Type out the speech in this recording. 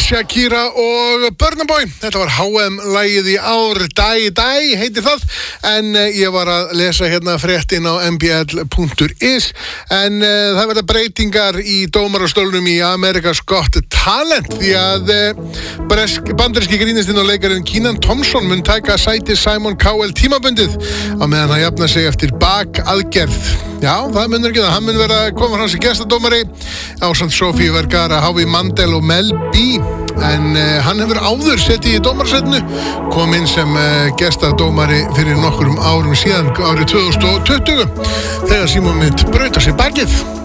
Shakira og Burna Boy. Þetta var HM-lagið í ár, Dæ, heitir það. En ég var að lesa hérna fréttin á mbl.is. En það verða breytingar í dómarastólnum í America's Got Talent. Því að bandaríski grínistinn og leikarinn Kenan Thompson mun taka sæti Simon Cowell tímabundið á meðan hann jafnar sig eftir bakaðgerð. Já, það munur ekki það. Hann mun vera að koma hans í gestadómari ásamt Sofíu Vergara, Howie Mandel og Mel B. En hann hefur áður setið í dómarasætinu, kom inn sem gestadómari fyrir nokkrum árum síðan, árið 2020, þegar Simon braut á sig bakið.